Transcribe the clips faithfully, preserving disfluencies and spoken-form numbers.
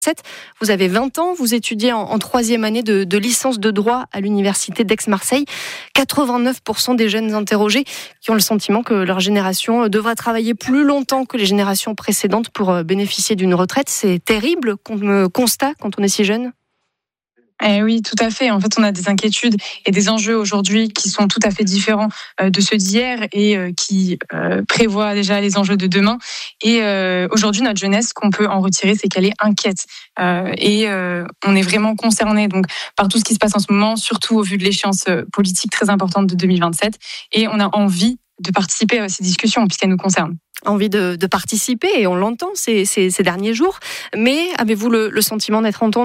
Vous avez vingt ans, vous étudiez en, en troisième année de, de licence de droit à l'université d'Aix-Marseille. quatre-vingt-neuf pour cent des jeunes interrogés qui ont le sentiment que leur génération devra travailler plus longtemps que les générations précédentes pour bénéficier d'une retraite. C'est terrible comme constat quand on est si jeune. Eh oui, tout à fait. En fait, on a des inquiétudes et des enjeux aujourd'hui qui sont tout à fait différents de ceux d'hier et qui prévoient déjà les enjeux de demain. Et aujourd'hui, notre jeunesse, ce qu'on peut en retirer, c'est qu'elle est inquiète. Et on est vraiment concerné donc par tout ce qui se passe en ce moment, surtout au vu de l'échéance politique très importante de deux mille vingt-sept. Et on a envie de participer à ces discussions puisqu'elles nous concernent. Envie de, de participer, et on l'entend ces, ces, ces derniers jours. Mais avez-vous le, le sentiment d'être entendu ?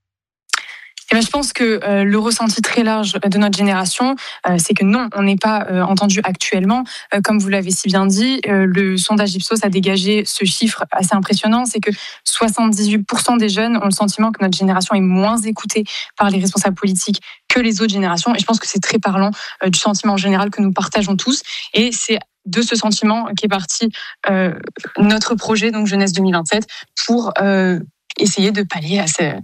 Eh bien, je pense que euh, le ressenti très large de notre génération, euh, c'est que non, on n'est pas euh, entendu actuellement. Euh, comme vous l'avez si bien dit, euh, le sondage Ipsos a dégagé ce chiffre assez impressionnant, c'est que soixante-dix-huit pour cent des jeunes ont le sentiment que notre génération est moins écoutée par les responsables politiques que les autres générations. Et je pense que c'est très parlant euh, du sentiment général que nous partageons tous. Et c'est de ce sentiment qu'est parti euh, notre projet, donc Jeunesse deux mille vingt-sept, pour euh, essayer de pallier à ce...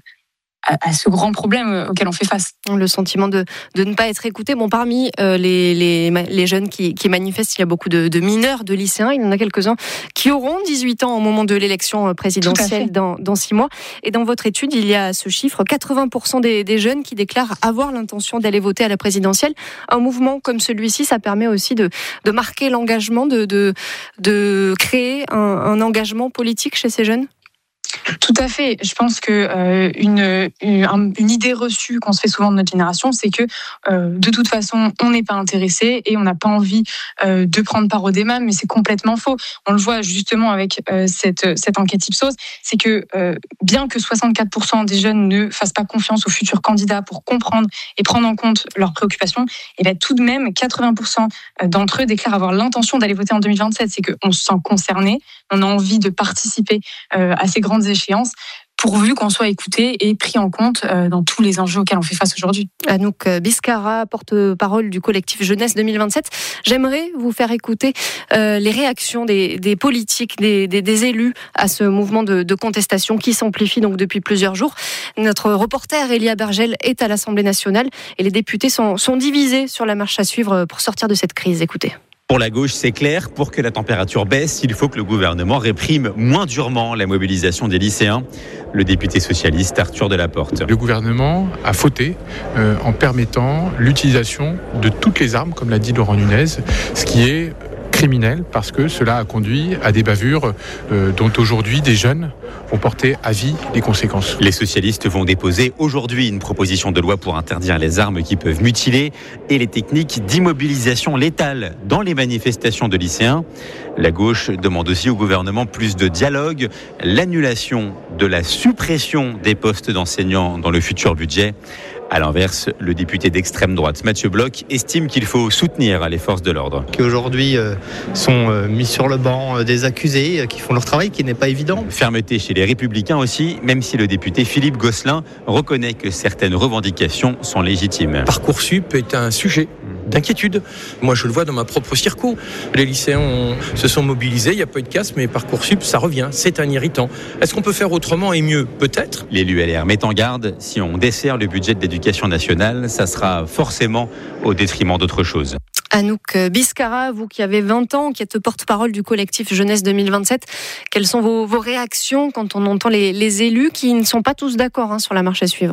à ce grand problème auquel on fait face. Le sentiment de, de ne pas être écouté. Bon, parmi euh, les, les, les jeunes qui, qui manifestent, il y a beaucoup de, de mineurs, de lycéens. Il y en a quelques-uns qui auront dix-huit ans au moment de l'élection présidentielle dans, dans six mois. Et dans votre étude, il y a ce chiffre, quatre-vingts pour cent des, des jeunes qui déclarent avoir l'intention d'aller voter à la présidentielle. Un mouvement comme celui-ci, ça permet aussi de, de marquer l'engagement, de, de, de créer un, un engagement politique chez ces jeunes. Tout à fait. Je pense que euh, une, une, une idée reçue qu'on se fait souvent de notre génération, c'est que euh, de toute façon, on n'est pas intéressé et on n'a pas envie euh, de prendre part au débat, mais c'est complètement faux. On le voit justement avec euh, cette, cette enquête Ipsos, c'est que euh, bien que soixante-quatre pour cent des jeunes ne fassent pas confiance aux futurs candidats pour comprendre et prendre en compte leurs préoccupations, et bien tout de même, quatre-vingts pour cent d'entre eux déclarent avoir l'intention d'aller voter en deux mille vingt-sept. C'est qu'on se sent concerné, on a envie de participer euh, à ces grandes échéances, pourvu qu'on soit écouté et pris en compte dans tous les enjeux auxquels on fait face aujourd'hui. Anouk Biscara, porte-parole du collectif Jeunesse deux mille vingt-sept. J'aimerais vous faire écouter euh, les réactions des, des politiques, des, des, des élus à ce mouvement de, de contestation qui s'amplifie donc depuis plusieurs jours. Notre reporter Elia Bergel est à l'Assemblée nationale et les députés sont, sont divisés sur la marche à suivre pour sortir de cette crise. Écoutez. Pour la gauche, c'est clair, pour que la température baisse, il faut que le gouvernement réprime moins durement la mobilisation des lycéens. Le député socialiste Arthur Delaporte. Le gouvernement a fauté euh, en permettant l'utilisation de toutes les armes, comme l'a dit Laurent Nunez, ce qui est criminel parce que cela a conduit à des bavures euh, dont aujourd'hui des jeunes ont porté à vie les conséquences. Les socialistes vont déposer aujourd'hui une proposition de loi pour interdire les armes qui peuvent mutiler et les techniques d'immobilisation létale dans les manifestations de lycéens. La gauche demande aussi au gouvernement plus de dialogue, l'annulation de la suppression des postes d'enseignants dans le futur budget. À l'inverse, le député d'extrême droite, Mathieu Bloch, estime qu'il faut soutenir les forces de l'ordre. Qui aujourd'hui euh, sont euh, mis sur le banc euh, des accusés, euh, qui font leur travail, qui n'est pas évident. Fermeté chez les Républicains aussi, même si le député Philippe Gosselin reconnaît que certaines revendications sont légitimes. Parcoursup est un sujet d'inquiétude. Moi, je le vois dans ma propre circo. Les lycéens ont, se sont mobilisés, il n'y a pas eu de casse, mais Parcoursup, ça revient. C'est un irritant. Est-ce qu'on peut faire autrement et mieux ? Peut-être. L'élu L R met en garde, si on dessert le budget de l'éducation nationale, ça sera forcément au détriment d'autres choses. Anouk Biscara, vous qui avez vingt ans, qui êtes porte-parole du collectif Jeunesse deux mille vingt-sept, quelles sont vos, vos réactions quand on entend les, les élus qui ne sont pas tous d'accord hein, sur la marche à suivre ?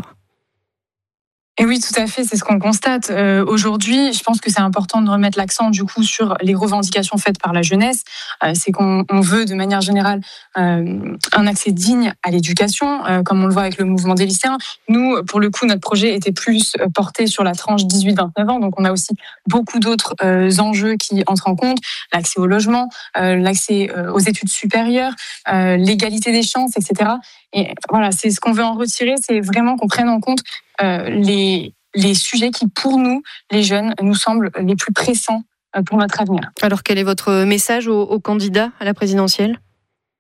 Et oui, tout à fait, c'est ce qu'on constate. Euh, aujourd'hui, je pense que c'est important de remettre l'accent du coup sur les revendications faites par la jeunesse. Euh, c'est qu'on on veut de manière générale euh, un accès digne à l'éducation, euh, comme on le voit avec le mouvement des lycéens. Nous, pour le coup, notre projet était plus porté sur la tranche dix-huit vingt-neuf ans, donc on a aussi beaucoup d'autres euh, enjeux qui entrent en compte, l'accès au logement, euh, l'accès euh, aux études supérieures, euh, l'égalité des chances, et cetera. Et voilà, c'est ce qu'on veut en retirer, c'est vraiment qu'on prenne en compte euh, les, les sujets qui, pour nous, les jeunes, nous semblent les plus pressants pour notre avenir. Alors, quel est votre message aux, aux candidats à la présidentielle ?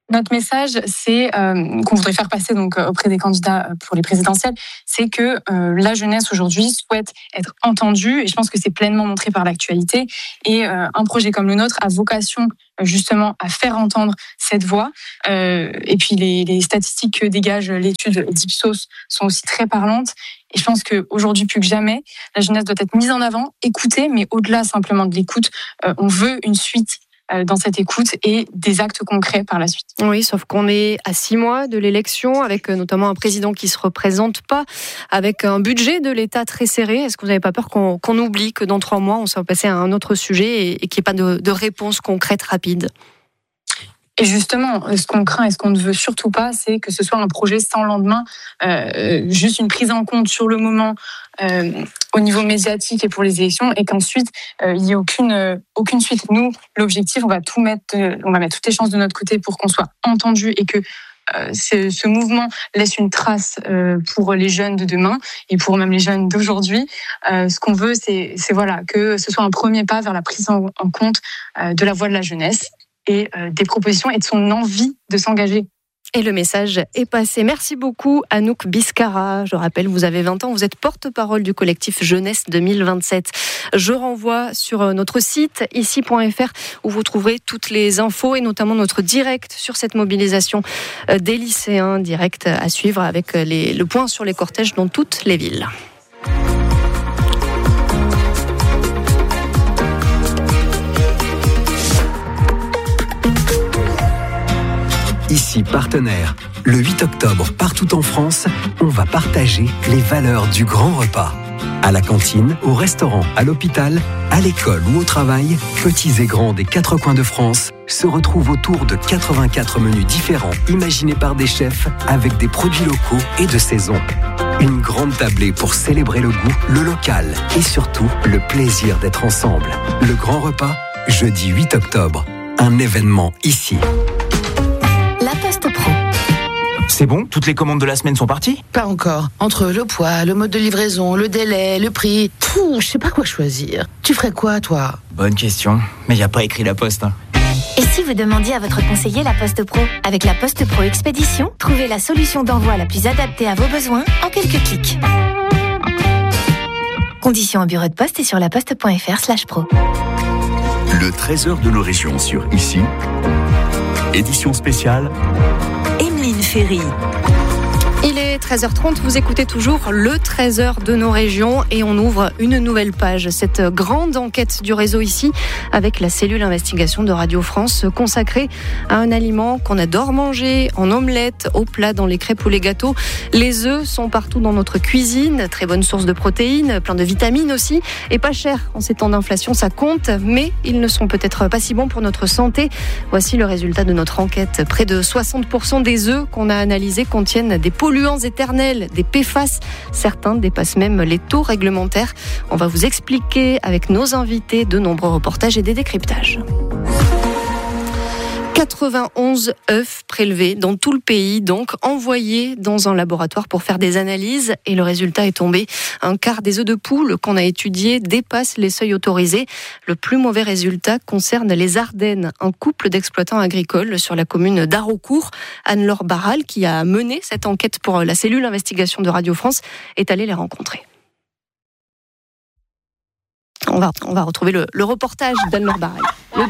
Notre message, c'est euh, qu'on voudrait faire passer donc auprès des candidats pour les présidentielles, c'est que euh, la jeunesse aujourd'hui souhaite être entendue, et je pense que c'est pleinement montré par l'actualité. Et euh, un projet comme le nôtre a vocation justement à faire entendre cette voix. Euh, et puis les, les statistiques que dégage l'étude d'Ipsos sont aussi très parlantes. Et je pense qu'aujourd'hui, plus que jamais, la jeunesse doit être mise en avant, écoutée, mais au-delà simplement de l'écoute, euh, on veut une suite dans cette écoute et des actes concrets par la suite. Oui, sauf qu'on est à six mois de l'élection, avec notamment un président qui ne se représente pas, avec un budget de l'État très serré. Est-ce que vous n'avez pas peur qu'on, qu'on oublie que dans trois mois, on soit passé à un autre sujet et, et qu'il n'y ait pas de, de réponse concrète rapide ? Et justement, ce qu'on craint et ce qu'on ne veut surtout pas, c'est que ce soit un projet sans lendemain, euh, juste une prise en compte sur le moment euh, au niveau médiatique et pour les élections, et qu'ensuite euh, il n'y ait aucune euh, aucune suite. Nous, l'objectif, on va tout mettre, euh, on va mettre toutes les chances de notre côté pour qu'on soit entendu et que euh, ce, ce mouvement laisse une trace euh, pour les jeunes de demain et pour même les jeunes d'aujourd'hui. Euh, ce qu'on veut, c'est, c'est voilà que ce soit un premier pas vers la prise en, en compte euh, de la voix de la jeunesse et euh, des propositions et de son envie de s'engager. Et le message est passé. Merci beaucoup Anouk Biscara. Je rappelle, vous avez vingt ans, vous êtes porte-parole du collectif Jeunesse deux mille vingt-sept. Je renvoie sur notre site ici point f r où vous trouverez toutes les infos et notamment notre direct sur cette mobilisation des lycéens, direct à suivre avec les, le point sur les cortèges dans toutes les villes. Ici partenaire. Le huit octobre, partout en France, on va partager les valeurs du grand repas. À la cantine, au restaurant, à l'hôpital, à l'école ou au travail, petits et grands des quatre coins de France se retrouvent autour de quatre-vingt-quatre menus différents imaginés par des chefs avec des produits locaux et de saison. Une grande tablée pour célébrer le goût, le local et surtout le plaisir d'être ensemble. Le grand repas, jeudi huit octobre. Un événement ici. La Poste Pro. C'est bon ? Toutes les commandes de la semaine sont parties ? Pas encore. Entre le poids, le mode de livraison, le délai, le prix... Pouh, je sais pas quoi choisir. Tu ferais quoi, toi ? Bonne question. Mais y a pas écrit La Poste. Hein. Et si vous demandiez à votre conseiller La Poste Pro ? Avec La Poste Pro Expédition, trouvez la solution d'envoi la plus adaptée à vos besoins en quelques clics. Conditions au bureau de poste et sur laposte point f r slash pro. Le trésor de nos régions sur Ici. Édition spéciale. Emeline Ferry. Il est treize heures trente, vous écoutez toujours le trésor de nos régions et on ouvre une nouvelle page. Cette grande enquête du réseau Ici avec la cellule investigation de Radio France consacrée à un aliment qu'on adore manger en omelette, au plat, dans les crêpes ou les gâteaux. Les œufs sont partout dans notre cuisine, très bonne source de protéines, plein de vitamines aussi et pas cher. En ces temps d'inflation, ça compte, mais ils ne sont peut-être pas si bons pour notre santé. Voici le résultat de notre enquête. Près de soixante pour cent des œufs qu'on a analysés contiennent des polluants éternels, des P F A S. Certains dépassent même les taux réglementaires. On va vous expliquer avec nos invités de nombreux reportages et des décryptages. quatre-vingt-onze œufs prélevés dans tout le pays, donc envoyés dans un laboratoire pour faire des analyses. Et le résultat est tombé. Un quart des œufs de poule qu'on a étudiés dépasse les seuils autorisés. Le plus mauvais résultat concerne les Ardennes. Un couple d'exploitants agricoles sur la commune d'Haraucourt. Anne-Laure Barral, qui a mené cette enquête pour la cellule investigation de Radio France, est allée les rencontrer. On va, on va retrouver le, le reportage d'Anne-Laure Barral. Le...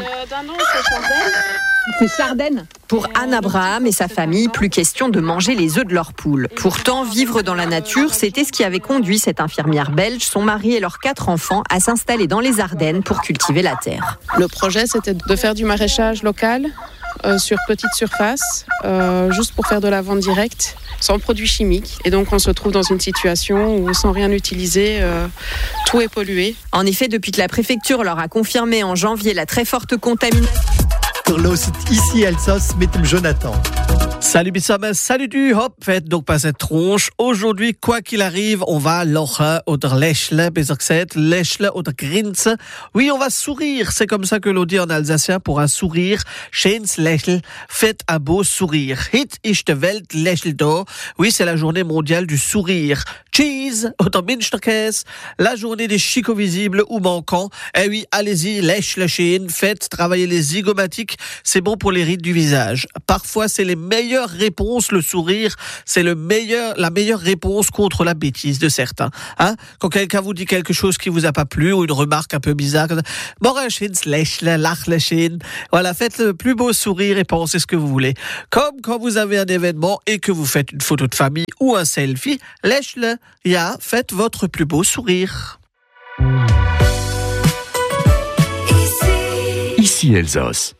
C'est Chardenne. Pour Anne Abraham et sa famille, plus question de manger les œufs de leur poule. Pourtant, vivre dans la nature, c'était ce qui avait conduit cette infirmière belge, son mari et leurs quatre enfants à s'installer dans les Ardennes pour cultiver la terre. Le projet, c'était de faire du maraîchage local euh, sur petite surface, euh, juste pour faire de la vente directe, sans produits chimiques. Et donc, on se trouve dans une situation où, sans rien utiliser, euh, tout est pollué. En effet, depuis que la préfecture leur a confirmé en janvier la très forte contamination... Ici Alsace mit dem Jonathan. Salut Bissam, salut du Hop, faites donc pas cette tronche. Aujourd'hui, quoi qu'il arrive, on va lachen oder lächeln, besser gesagt, lächeln oder grinsen. Oui, on va sourire, c'est comme ça que l'on dit en alsacien pour un sourire. Schönes Lächeln, faites un beau sourire. Hit ist der Welt lächelt da. Oui, c'est la journée mondiale du sourire. cheese, autant Münsterkäse, la journée des chicots visibles ou manquants. Eh oui, allez-y, lèche le chine, faites travailler les zygomatiques, c'est bon pour les rides du visage. Parfois, c'est les meilleures réponses, le sourire, c'est le meilleur, la meilleure réponse contre la bêtise de certains. Hein? Quand quelqu'un vous dit quelque chose qui vous a pas plu ou une remarque un peu bizarre, voilà, faites le plus beau sourire et pensez ce que vous voulez. Comme quand vous avez un événement et que vous faites une photo de famille ou un selfie, lèche-le, ya, faites votre plus beau sourire. Ici Elsace.